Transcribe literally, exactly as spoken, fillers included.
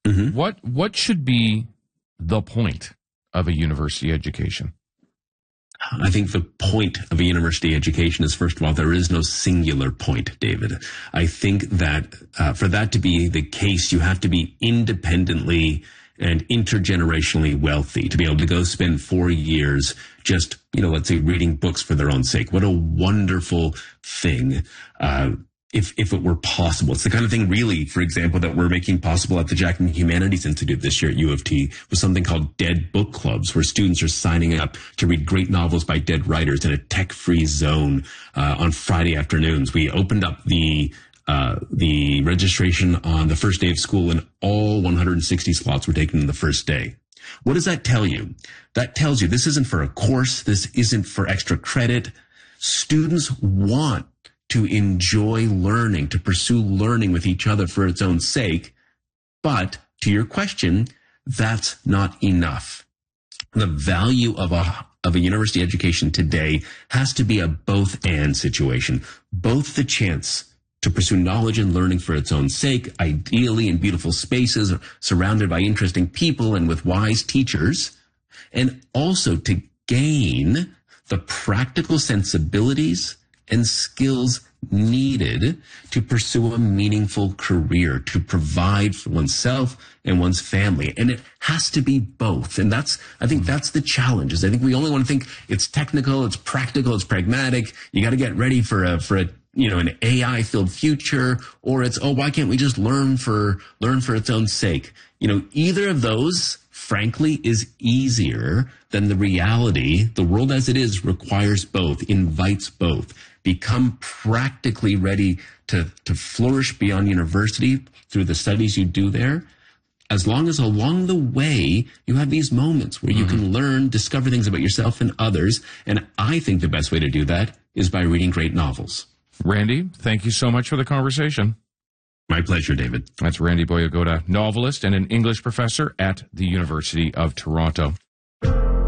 Mm-hmm. What what should be the point of a university education? I think the point of a university education is, first of all, there is no singular point, David. I think that uh, for that to be the case, you have to be independently and intergenerationally wealthy to be able to go spend four years just, you know, let's say reading books for their own sake. What a wonderful thing. Uh, If, if it were possible. It's the kind of thing, really, for example, that we're making possible at the Jackman Humanities Institute this year at U of T with something called Dead Book Clubs, where students are signing up to read great novels by dead writers in a tech-free zone uh, on Friday afternoons. We opened up the uh, the registration on the first day of school, and all one hundred sixty slots were taken in the first day. What does that tell you? That tells you this isn't for a course. This isn't for extra credit. Students want to enjoy learning, to pursue learning with each other for its own sake. But to your question, that's not enough. The value of a of a university education today has to be a both-and situation. Both the chance to pursue knowledge and learning for its own sake, ideally in beautiful spaces, surrounded by interesting people and with wise teachers, and also to gain the practical sensibilities and skills needed to pursue a meaningful career, to provide for oneself and one's family. And it has to be both. And that's, I think that's the challenge, is I think we only want to think it's technical, it's practical, it's pragmatic. You got to get ready for a, for a, you know, an A I filled future, or it's, oh, why can't we just learn for, learn for its own sake? You know, either of those, frankly, is easier than the reality. The world as it is requires both, invites both. Become practically ready to, to flourish beyond university through the studies you do there, as long as along the way you have these moments where you mm-hmm. can learn, discover things about yourself and others. And I think the best way to do that is by reading great novels. Randy, thank you so much for the conversation. My pleasure, David. That's Randy Boyagoda, novelist and an English professor at the University of Toronto.